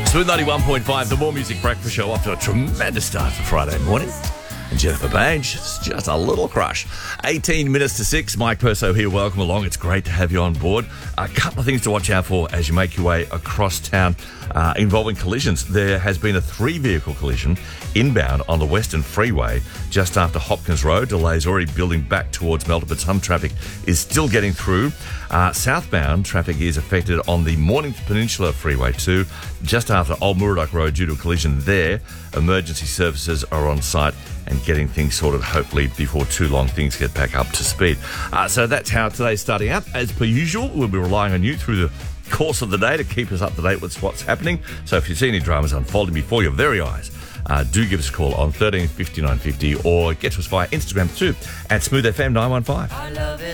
Smooth 91.5, the More Music Breakfast Show, off to a tremendous start for Friday morning. And Jennifer Page, it's just a little crush. 18 minutes to 6, Mike Perso here, welcome along. It's great to have you on board. A couple of things to watch out for as you make your way across town involving collisions. There has been a 3-vehicle collision inbound on the Western Freeway just after Hopkins Road. Delays already building back towards Melton, but some traffic is still getting through. Southbound traffic is affected on the Mornington Peninsula Freeway too, just after Old Murdoch Road due to a collision there. Emergency services are on site and getting things sorted, hopefully before too long things get back up to speed. So that's how today's starting out. As per usual, we'll be relying on you through the course of the day to keep us up to date with what's happening. So if you see any dramas unfolding before your very eyes, do give us a call on 13 59 50 or get to us via Instagram too at Smooth FM 915.